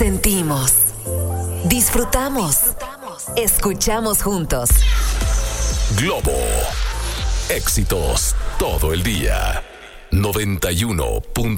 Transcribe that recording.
Sentimos, disfrutamos, escuchamos juntos. Globo. Éxitos todo el día. 91.1.